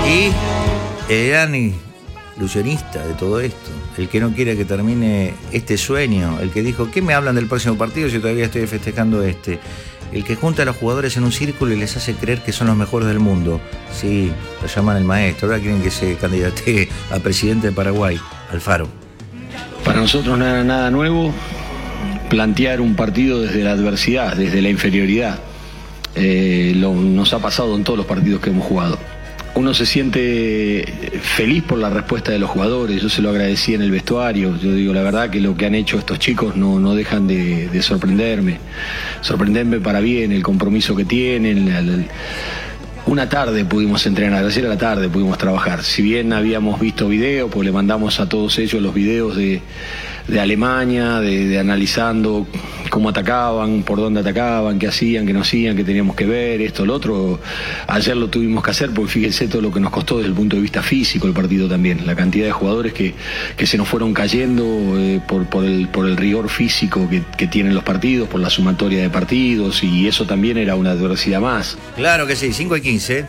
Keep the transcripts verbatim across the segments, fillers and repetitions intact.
Y el gran ilusionista de todo esto, el que no quiere que termine este sueño, el que dijo, ¿qué me hablan del próximo partido si todavía estoy festejando este? El que junta a los jugadores en un círculo y les hace creer que son los mejores del mundo. Sí, lo llaman el maestro. Ahora quieren que se candidate a presidente de Paraguay, Alfaro. Para nosotros no era nada nuevo plantear un partido desde la adversidad, desde la inferioridad. Eh, lo, nos ha pasado en todos los partidos que hemos jugado. Uno se siente feliz por la respuesta de los jugadores, yo se lo agradecí en el vestuario, yo digo la verdad que lo que han hecho estos chicos no, no dejan de, de sorprenderme, sorprenderme para bien, el compromiso que tienen, la, la, una tarde pudimos entrenar, ayer a la tarde pudimos trabajar, si bien habíamos visto videos, pues le mandamos a todos ellos los videos de, de Alemania, de, de analizando cómo atacaban, por dónde atacaban, qué hacían, qué no hacían, qué teníamos que ver, esto, lo otro. Ayer lo tuvimos que hacer porque fíjense todo lo que nos costó desde el punto de vista físico el partido también, la cantidad de jugadores que, que se nos fueron cayendo eh, por, por, el, por el rigor físico que, que tienen los partidos, por la sumatoria de partidos, y eso también era una adversidad más. Claro que sí, cinco y quince.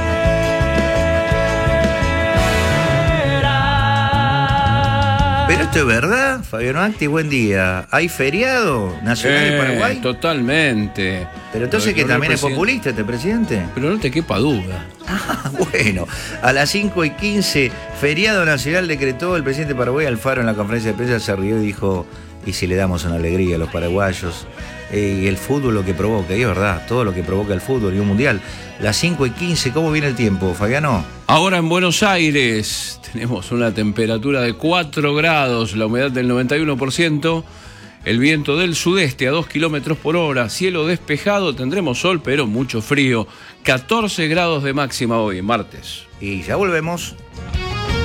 Pero esto es verdad, Fabiano Acti, buen día. ¿Hay feriado nacional eh, en Paraguay? Totalmente. Pero entonces que también es populista este presidente. Pero no te quepa duda. Ah, bueno, a las cinco y quince, feriado nacional decretó el presidente de Paraguay, Alfaro, en la conferencia de prensa se rió y dijo, ¿y si le damos una alegría a los paraguayos? Eh, y el fútbol lo que provoca, y es verdad, todo lo que provoca el fútbol y un mundial. Las cinco y quince, ¿cómo viene el tiempo, Fabiano? Ahora en Buenos Aires tenemos una temperatura de cuatro grados, la humedad del noventa y uno por ciento, el viento del sudeste a dos kilómetros por hora, cielo despejado, tendremos sol pero mucho frío, catorce grados de máxima hoy, martes. Y ya volvemos.